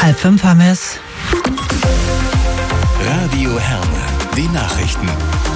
4:30 haben wir es. Radio Herne, die Nachrichten.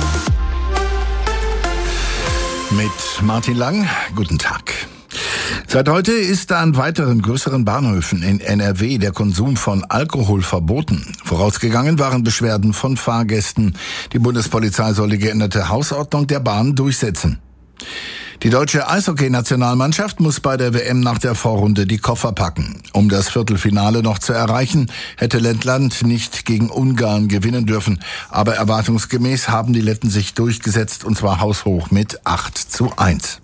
Mit Martin Lang, guten Tag. Seit heute ist an weiteren größeren Bahnhöfen in NRW der Konsum von Alkohol verboten. Vorausgegangen waren Beschwerden von Fahrgästen. Die Bundespolizei soll die geänderte Hausordnung der Bahn durchsetzen. Die deutsche Eishockey-Nationalmannschaft muss bei der WM nach der Vorrunde die Koffer packen. Um das Viertelfinale noch zu erreichen, hätte Lettland nicht gegen Ungarn gewinnen dürfen. Aber erwartungsgemäß haben die Letten sich durchgesetzt, und zwar haushoch mit 8:1.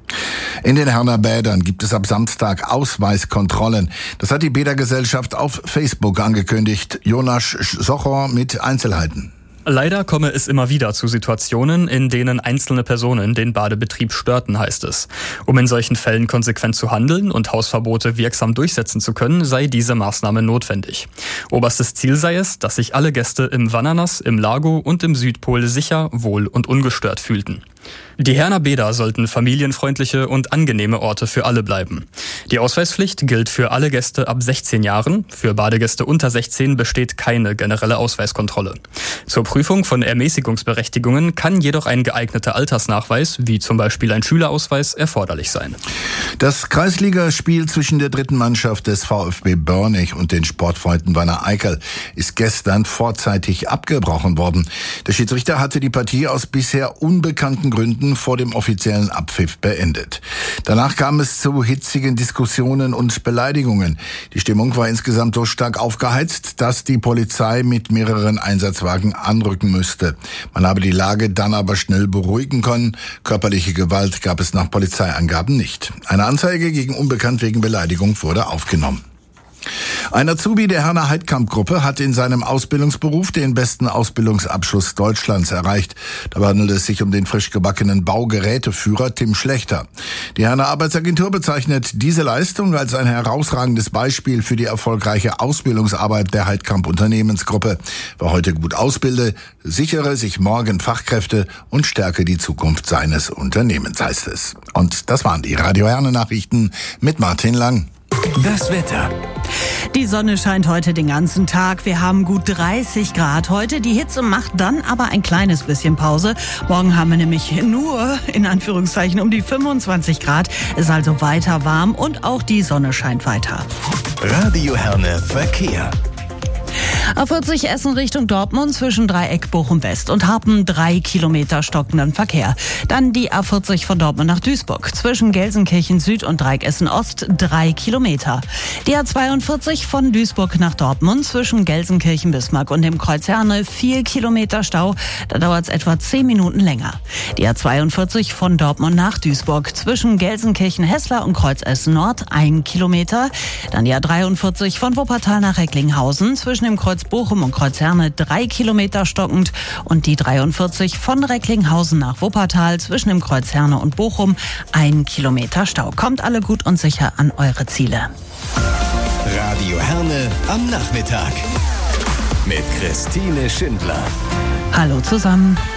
In den Herner Bädern gibt es ab Samstag Ausweiskontrollen. Das hat die Bädergesellschaft auf Facebook angekündigt. Jonas Socher mit Einzelheiten. Leider komme es immer wieder zu Situationen, in denen einzelne Personen den Badebetrieb störten, heißt es. Um in solchen Fällen konsequent zu handeln und Hausverbote wirksam durchsetzen zu können, sei diese Maßnahme notwendig. Oberstes Ziel sei es, dass sich alle Gäste im Vananas, im Lago und im Südpol sicher, wohl und ungestört fühlten. Die Herner Bäder sollten familienfreundliche und angenehme Orte für alle bleiben. Die Ausweispflicht gilt für alle Gäste ab 16 Jahren. Für Badegäste unter 16 besteht keine generelle Ausweiskontrolle. Zur Prüfung von Ermäßigungsberechtigungen kann jedoch ein geeigneter Altersnachweis, wie zum Beispiel ein Schülerausweis, erforderlich sein. Das Kreisligaspiel zwischen der dritten Mannschaft des VfB Börnich und den Sportfreunden Wanne-Eickel ist gestern vorzeitig abgebrochen worden. Der Schiedsrichter hatte die Partie aus bisher unbekannten Gründen vor dem offiziellen Abpfiff beendet. Danach kam es zu hitzigen Diskussionen und Beleidigungen. Die Stimmung war insgesamt so stark aufgeheizt, dass die Polizei mit mehreren Einsatzwagen anrücken müsste. Man habe die Lage dann aber schnell beruhigen können. Körperliche Gewalt gab es nach Polizeiangaben nicht. Eine Anzeige gegen Unbekannt wegen Beleidigung wurde aufgenommen. Ein Azubi der Herner Heidkamp-Gruppe hat in seinem Ausbildungsberuf den besten Ausbildungsabschluss Deutschlands erreicht. Dabei handelt es sich um den frisch gebackenen Baugeräteführer Tim Schlechter. Die Herner Arbeitsagentur bezeichnet diese Leistung als ein herausragendes Beispiel für die erfolgreiche Ausbildungsarbeit der Heidkamp-Unternehmensgruppe. Wer heute gut ausbilde, sichere sich morgen Fachkräfte und stärke die Zukunft seines Unternehmens, heißt es. Und das waren die Radio Herne Nachrichten mit Martin Lang. Das Wetter. Die Sonne scheint heute den ganzen Tag. Wir haben gut 30 Grad heute. Die Hitze macht dann aber ein kleines bisschen Pause. Morgen haben wir nämlich nur, in Anführungszeichen, um die 25 Grad. Ist also weiter warm und auch die Sonne scheint weiter. Radio Herne Verkehr. A40 Essen Richtung Dortmund zwischen Dreieck Bochum West und Harpen 3 Kilometer stockenden Verkehr. Dann die A40 von Dortmund nach Duisburg zwischen Gelsenkirchen Süd und Dreieck Essen Ost 3 Kilometer. Die A42 von Duisburg nach Dortmund zwischen Gelsenkirchen Bismarck und dem Kreuz Herne 4 Kilometer Stau. Da dauert es etwa 10 Minuten länger. Die A42 von Dortmund nach Duisburg zwischen Gelsenkirchen Hessler und Kreuz Essen Nord 1 Kilometer. Dann die A43 von Wuppertal nach Recklinghausen zwischen dem Kreuz Bochum und Kreuz Herne 3 Kilometer stockend und die 43 von Recklinghausen nach Wuppertal zwischen dem Kreuz Herne und Bochum 1 Kilometer Stau. Kommt alle gut und sicher an eure Ziele. Radio Herne am Nachmittag mit Christine Schindler. Hallo zusammen.